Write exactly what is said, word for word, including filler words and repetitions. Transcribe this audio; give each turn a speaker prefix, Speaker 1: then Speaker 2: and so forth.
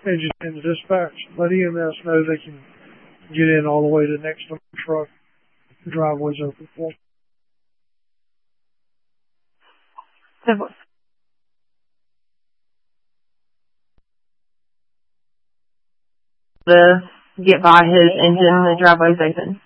Speaker 1: engine in the dispatch. Let E M S know they can get in all the way to the next truck. The driveway's open for them.
Speaker 2: To get by his engine, the driveway's open.